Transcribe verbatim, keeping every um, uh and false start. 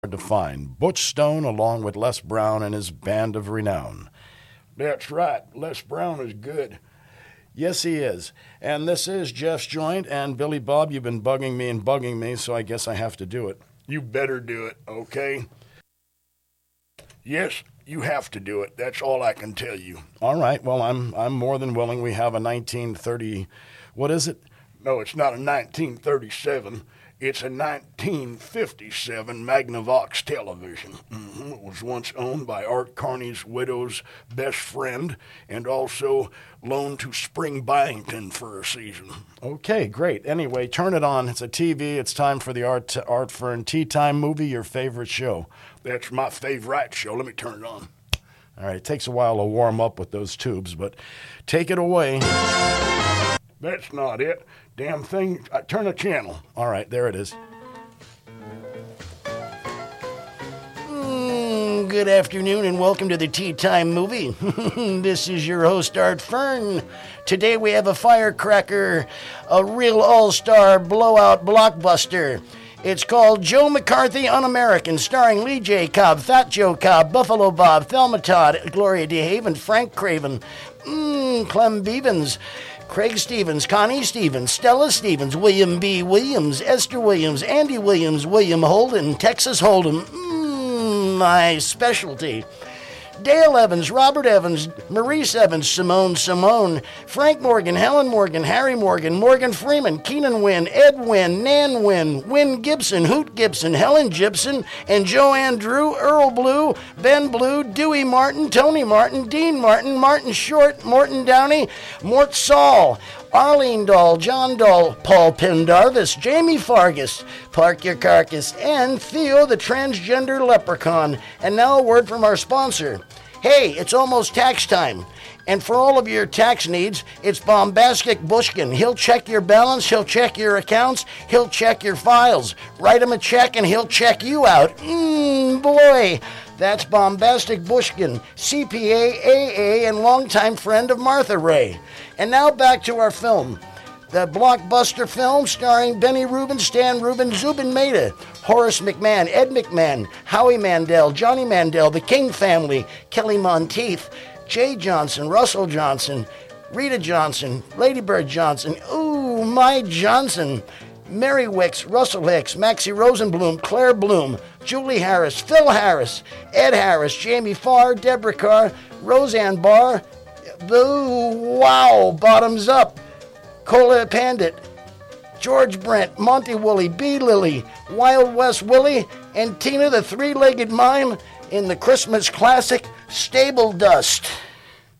to find. Butch Stone along with Les Brown and his band of renown. That's right. Les Brown is good. Yes, he is. And this is Jeff's Joint. And Billy Bob, you've been bugging me and bugging me, so I guess I have to do it. You better do it, okay? Yes, you have to do it. That's all I can tell you. All right. Well, I'm I'm more than willing. We have a nineteen thirty. What is it? No, it's not a nineteen thirty-seven. It's a nineteen fifty-seven Magnavox television. Mm-hmm. It was once owned by Art Carney's widow's best friend and also loaned to Spring Byington for a season. Okay, great. Anyway, turn it on. It's a T V. It's time for the Art, Art Fern Tea Time movie, your favorite show. That's my favorite show. Let me turn it on. All right, it takes a while to warm up with those tubes, but take it away. That's not it. Damn thing. Uh, turn the channel. All right, there it is. Mm, good afternoon and welcome to the Tea Time movie. This is your host, Art Fern. Today we have a firecracker, a real all-star blowout blockbuster. It's called Joe McCarthy Un-American, starring Lee J. Cobb, Fat Joe Cobb, Buffalo Bob, Thelma Todd, Gloria DeHaven, Frank Craven, mm, Clem Bevins, Craig Stevens, Connie Stevens, Stella Stevens, William B. Williams, Esther Williams, Andy Williams, William Holden, Texas Hold'em, mm, my specialty. Dale Evans, Robert Evans, Maurice Evans, Simone Simone, Frank Morgan, Helen Morgan, Harry Morgan, Morgan Freeman, Keenan Wynn, Ed Wynn, Nan Wynn, Wynn Gibson, Hoot Gibson, Helen Gibson, and Joanne Drew, Earl Blue, Ben Blue, Dewey Martin, Tony Martin, Dean Martin, Martin Short, Morton Downey, Mort Saul, Arlene Dahl, John Dahl, Paul Pendarvis, Jamie Fargus, Park Your Carcass, and Theo the Transgender Leprechaun. And now a word from our sponsor. Hey, it's almost tax time. And for all of your tax needs, it's Bombastic Bushkin. He'll check your balance, he'll check your accounts, he'll check your files. Write him a check and he'll check you out. Mmm, boy. That's Bombastic Bushkin, C P A, A A, and longtime friend of Martha Ray. And now back to our film. The blockbuster film starring Benny Rubin, Stan Rubin, Zubin Mehta, Horace McMahon, Ed McMahon, Howie Mandel, Johnny Mandel, the King family, Kelly Monteith, Jay Johnson, Russell Johnson, Rita Johnson, Lady Bird Johnson, ooh, my Johnson, Mary Wicks, Russell Hicks, Maxie Rosenblum, Claire Bloom, Julie Harris, Phil Harris, Ed Harris, Jamie Farr, Deborah Carr, Roseanne Barr, ooh, wow, bottoms up, Cola Pandit, George Brent, Monty Woolley, B. Lilly, Wild West Willie, and Tina the Three-Legged Mime in the Christmas classic Stable Dust.